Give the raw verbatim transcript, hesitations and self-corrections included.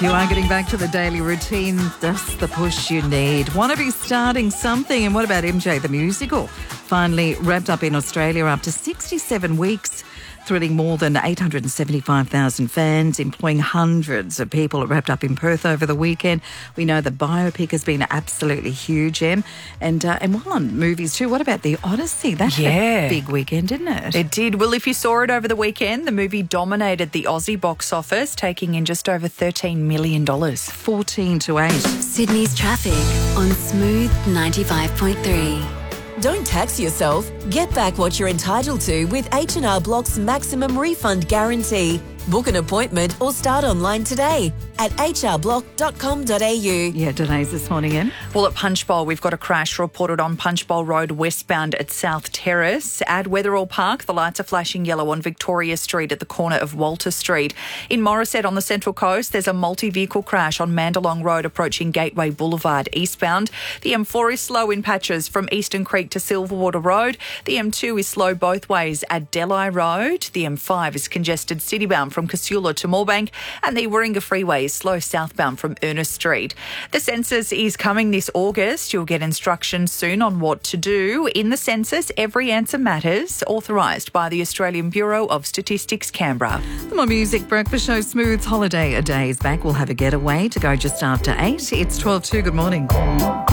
You are getting back to the daily routine. That's the push you need. Want to be starting something? And what about M J the Musical? Finally wrapped up in Australia after sixty-seven weeks, thrilling more than eight hundred seventy-five thousand fans, employing hundreds of people. It wrapped up in Perth over the weekend. We know the biopic has been absolutely huge, Em. And, uh, and while on movies too, what about The Odyssey? That Yeah. had a big weekend, didn't it? It did. Well, if you saw it over the weekend, the movie dominated the Aussie box office, taking in just over thirteen million dollars. fourteen to eight. Sydney's traffic on Smooth ninety-five point three. Don't tax yourself. Get back what you're entitled to with H and R Block's maximum refund guarantee. Book an appointment or start online today at h r block dot com dot a u. Yeah, delays this morning, Em. Well, at Punchbowl, we've got a crash reported on Punchbowl Road westbound at South Terrace. At Wetherall Park, the lights are flashing yellow on Victoria Street at the corner of Walter Street. In Morisset on the Central Coast, there's a multi-vehicle crash on Mandalong Road approaching Gateway Boulevard eastbound. The M four is slow in patches from Eastern Creek to Silverwater Road. The M two is slow both ways at Delhi Road. The M five is congested citybound from Casula to Moorebank, and the Warringah Freeway is slow southbound from Ernest Street. The census is coming this August. You'll get instructions soon on what to do. In the census, every answer matters, authorised by the Australian Bureau of Statistics, Canberra. The More Music Breakfast Show Smooth's holiday a day is back. We'll have a getaway to go just after eight. It's twelve two. Good morning.